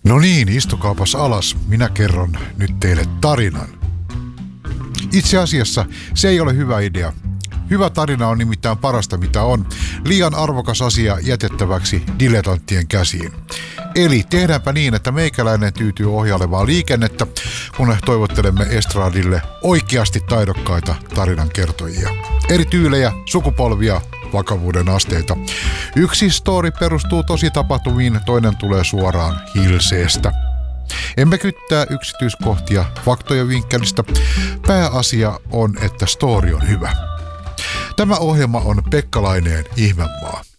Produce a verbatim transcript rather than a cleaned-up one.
No niin, istukaapas alas. Minä kerron nyt teille tarinan. Itse asiassa se ei ole hyvä idea. Hyvä tarina on nimittäin parasta mitä on. Liian arvokas asia jätettäväksi dilettanttien käsiin. Eli tehdäänpä niin, että meikäläinen tyytyy ohjailemaan liikennettä, kun toivottelemme estradille oikeasti taidokkaita tarinankertojia. Eri tyylejä, sukupolvia, vakavuuden asteita. Yksi story perustuu tositapahtumiin, toinen tulee suoraan hilseestä. Emme kyttää yksityiskohtia faktojen vinkkelistä. Pääasia on, että story on hyvä. Tämä ohjelma on Pekka Laineen Ihmemaa.